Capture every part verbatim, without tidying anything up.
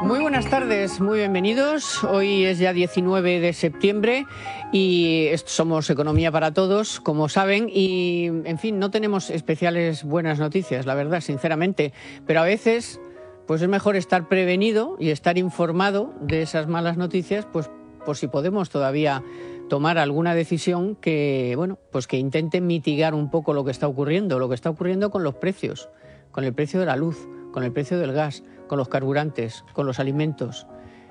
Muy buenas tardes, muy bienvenidos. Hoy es ya diecinueve de septiembre y esto somos Economía para Todos, como saben, y en fin, no tenemos especiales buenas noticias, la verdad, sinceramente, pero a veces pues es mejor estar prevenido y estar informado de esas malas noticias, pues por si podemos todavía tomar alguna decisión que, bueno, pues que intente mitigar un poco lo que está ocurriendo, lo que está ocurriendo con los precios, con el precio de la luz, con el precio del gas, con los carburantes, con los alimentos,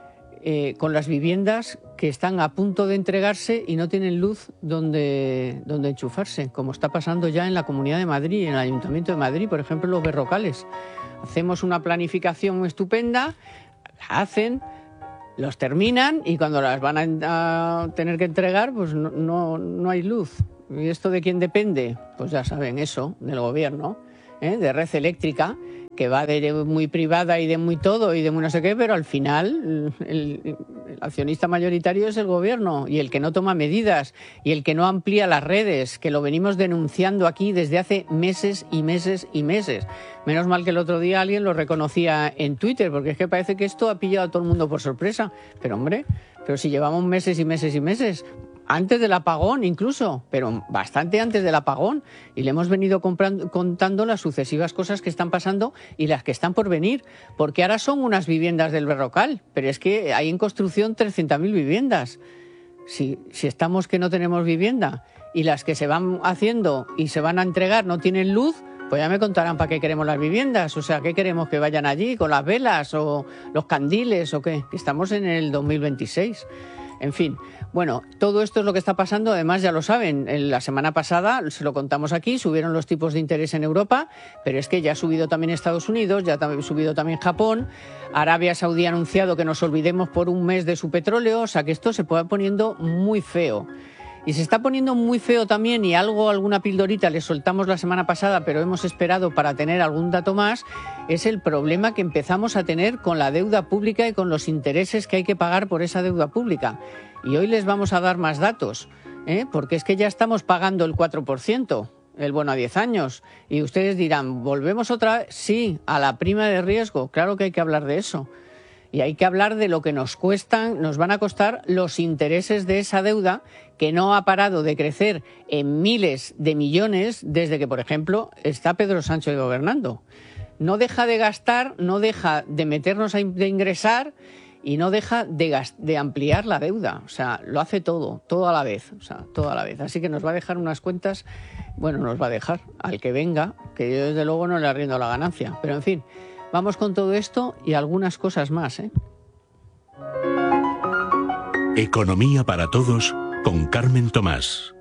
eh, con las viviendas que están a punto de entregarse y no tienen luz donde, donde enchufarse, como está pasando ya en la Comunidad de Madrid, en el Ayuntamiento de Madrid, por ejemplo, los berrocales. Hacemos una planificación estupenda, la hacen, los terminan y cuando las van a, a tener que entregar, pues no, no, no hay luz. ¿Y esto de quién depende? Pues ya saben, eso, del gobierno, ¿eh? De Red Eléctrica, que va de muy privada y de muy todo y de muy no sé qué, pero al final el, el accionista mayoritario es el gobierno y el que no toma medidas y el que no amplía las redes, que lo venimos denunciando aquí desde hace meses y meses y meses. Menos mal que el otro día alguien lo reconocía en Twitter, porque es que parece que esto ha pillado a todo el mundo por sorpresa. Pero hombre, pero si llevamos meses y meses y meses, antes del apagón incluso, pero bastante antes del apagón, y le hemos venido comprando, contando las sucesivas cosas que están pasando y las que están por venir, porque ahora son unas viviendas del Berrocal, pero es que hay en construcción trescientas mil viviendas. Si, si estamos que no tenemos vivienda y las que se van haciendo y se van a entregar no tienen luz, pues ya me contarán para qué queremos las viviendas, o sea, ¿qué queremos que vayan allí con las velas o los candiles o qué? Que estamos en el dos mil veintiséis. En fin, bueno, todo esto es lo que está pasando, además ya lo saben, la semana pasada, se lo contamos aquí, subieron los tipos de interés en Europa, pero es que ya ha subido también Estados Unidos, ya ha subido también Japón, Arabia Saudí ha anunciado que nos olvidemos por un mes de su petróleo, o sea que esto se puede poniendo muy feo. Y se está poniendo muy feo también, y algo, alguna pildorita le soltamos la semana pasada, pero hemos esperado para tener algún dato más, es el problema que empezamos a tener con la deuda pública y con los intereses que hay que pagar por esa deuda pública. Y hoy les vamos a dar más datos, ¿eh? Porque es que ya estamos pagando el cuatro por ciento, el bono a diez años. Y ustedes dirán, ¿volvemos otra vez? Sí, a la prima de riesgo, claro que hay que hablar de eso. Y hay que hablar de lo que nos cuestan, nos van a costar los intereses de esa deuda que no ha parado de crecer en miles de millones desde que, por ejemplo, está Pedro Sánchez gobernando. No deja de gastar, no deja de meternos a in- de ingresar y no deja de, gast- de ampliar la deuda. O sea, lo hace todo, todo a la vez, o sea, todo a la vez. Así que nos va a dejar unas cuentas, bueno, nos va a dejar al que venga, que yo desde luego no le arriendo la ganancia. Pero en fin, vamos con todo esto y algunas cosas más, ¿eh? Economía para Todos con Carmen Tomás.